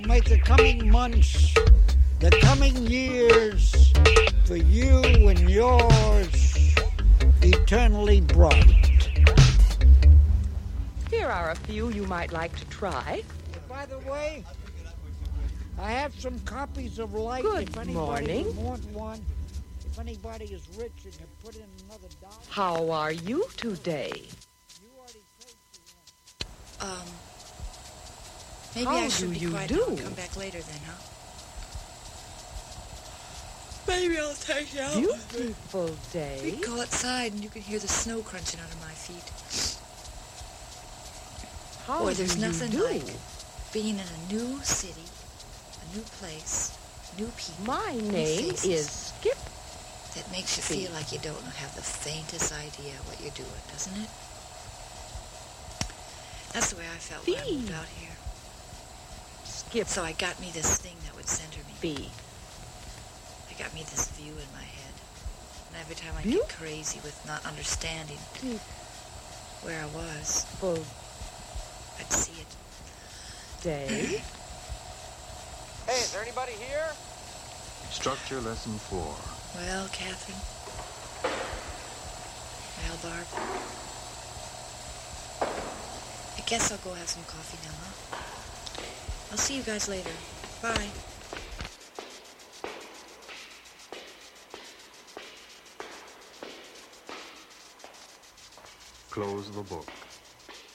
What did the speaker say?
Make the coming months, the coming years, for you and yours, eternally bright. Here are a few you might like to try. By the way, I have some copies of Light. Good if anybody morning. would want one. If anybody is rich and can put in another dollar. How are you today? You already paid for one. Maybe How I should do be you quiet do? now and come back later then, huh? Maybe I'll take you out. Beautiful We day. can go outside and you can hear the snow crunching under my feet. How Boy, there's do you nothing do? like being in a new city, a new place, new people, My new name faces. is Skip. That makes you feel like you don't have the faintest idea what you're doing, doesn't it? That's the way I felt when I Fee. moved out here. Skip So I got me this thing that would center me. B. I got me this view in my head. And every time I View? get crazy with not understanding where I was, Beautiful I'd see it. day. Hey, is there anybody here? Structure lesson 4. Well, Catherine. Well, Barb. I guess I'll go have some coffee now, huh? I'll see you guys later. Bye. Close the book.